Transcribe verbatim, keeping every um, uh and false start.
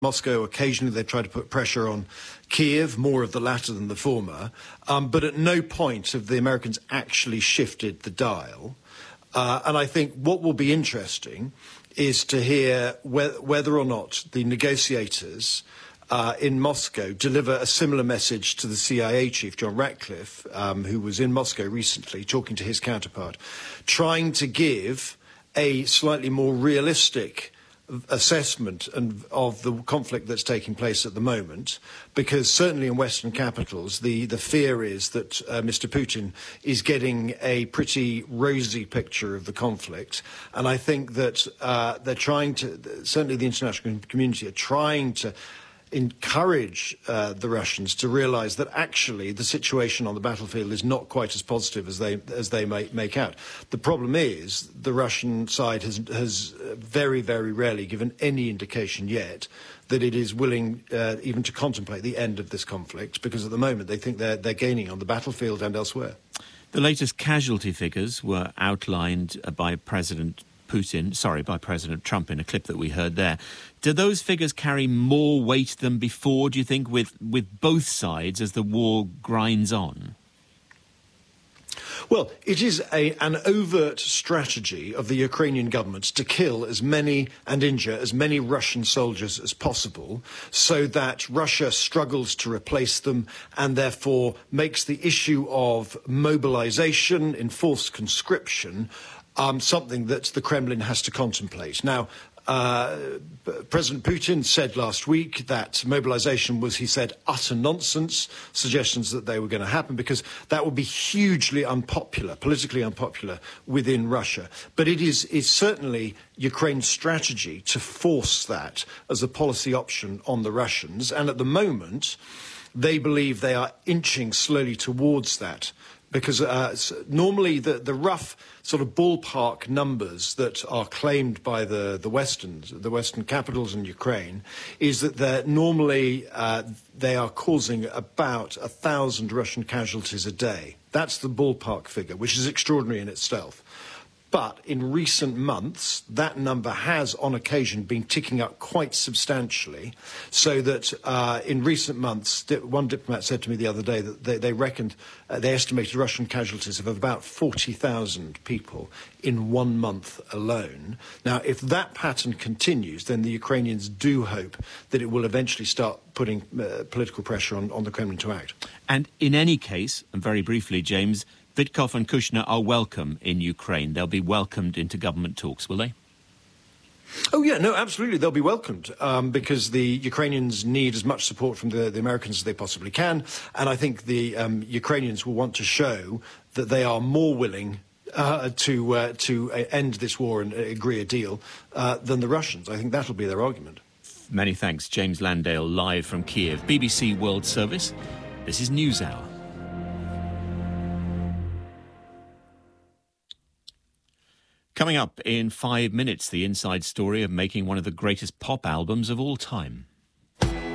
Moscow. Occasionally they try to put pressure on Kiev, more of the latter than the former. Um, but at no point have the Americans actually shifted the dial. Uh, and I think what will be interesting is to hear whe- whether or not the negotiators uh, in Moscow deliver a similar message to the C I A chief, John Ratcliffe, um, who was in Moscow recently talking to his counterpart, trying to give a slightly more realistic assessment and of the conflict that's taking place at the moment, because certainly in Western capitals, the, the fear is that uh, Mister Putin is getting a pretty rosy picture of the conflict. And I think that uh, they're trying to, certainly the international community are trying to encourage uh, the Russians to realise that actually the situation on the battlefield is not quite as positive as they as they make, make out. The problem is the Russian side has has very, very rarely given any indication yet that it is willing uh, even to contemplate the end of this conflict, because at the moment they think they're, they're gaining on the battlefield and elsewhere. The latest casualty figures were outlined by President Putin, sorry, by President Trump in a clip that we heard there. Do those figures carry more weight than before, do you think, with, with both sides as the war grinds on? Well, it is a, an overt strategy of the Ukrainian government to kill as many and injure as many Russian soldiers as possible, so that Russia struggles to replace them and therefore makes the issue of mobilization, enforced conscription, um, something that the Kremlin has to contemplate. Now, Uh, President Putin said last week that mobilization was, he said, utter nonsense, suggestions that they were going to happen, because that would be hugely unpopular, politically unpopular within Russia. But it is, is certainly Ukraine's strategy to force that as a policy option on the Russians. And at the moment, they believe they are inching slowly towards that. Because uh, normally the, the rough sort of ballpark numbers that are claimed by the, the Westerns, the Western capitals in Ukraine, is that they're normally uh, they are causing about a thousand Russian casualties a day. That's the ballpark figure, which is extraordinary in itself. But in recent months, that number has, on occasion, been ticking up quite substantially, so that uh, in recent months, one diplomat said to me the other day that they, they reckoned, uh, they estimated Russian casualties of about forty thousand people in one month alone. Now, if that pattern continues, then the Ukrainians do hope that it will eventually start putting uh, political pressure on, on the Kremlin to act. And in any case, and very briefly, James, Witkoff and Kushner are welcome in Ukraine. They'll be welcomed into government talks, will they? Oh, yeah, no, absolutely. They'll be welcomed um, because the Ukrainians need as much support from the, the Americans as they possibly can. And I think the um, Ukrainians will want to show that they are more willing uh, to uh, to end this war and agree a deal uh, than the Russians. I think that'll be their argument. Many thanks. James Landale, live from Kiev. B B C World Service. This is NewsHour. Coming up in five minutes, the inside story of making one of the greatest pop albums of all time.